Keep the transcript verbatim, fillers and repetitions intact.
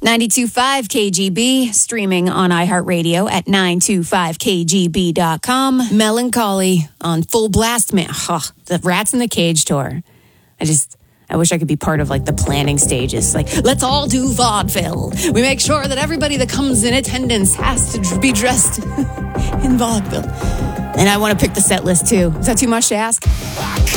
ninety-two point five K G B, streaming on iHeartRadio at nine two five K G B dot com. Melancholy on Full Blast, man. Oh, the Rats in the Cage tour. I just, I wish I could be part of like the planning stages. Like, let's all do vaudeville. We make sure that everybody that comes in attendance has to be dressed in vaudeville. And I want to pick the set list too. Is that too much to ask?